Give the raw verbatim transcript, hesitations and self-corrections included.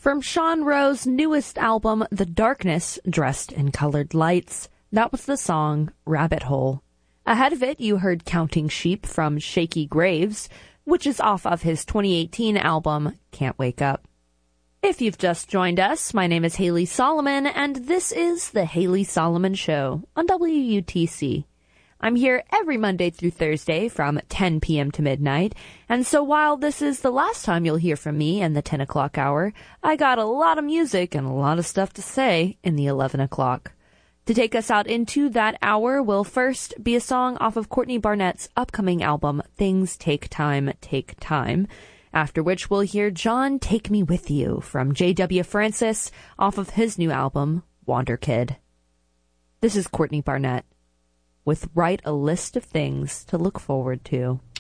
From Sean Rowe's newest album, The Darkness Dressed in Colored Lights, that was the song Rabbit Hole. Ahead of it, you heard Counting Sheep from Shaky Graves, which is off of his twenty eighteen album, Can't Wake Up. If you've just joined us, my name is Haley Solomon, and this is The Haley Solomon Show on W U T C. I'm here every Monday through Thursday from ten p.m. to midnight, and so while this is the last time you'll hear from me in the ten o'clock hour, I got a lot of music and a lot of stuff to say in the eleven o'clock. To take us out into that hour will first be a song off of Courtney Barnett's upcoming album, Things Take Time, Take Time, after which we'll hear John Take Me With You from J W. Francis off of his new album, Wander Kid. This is Courtney Barnett with Write a List of Things to Look Forward to.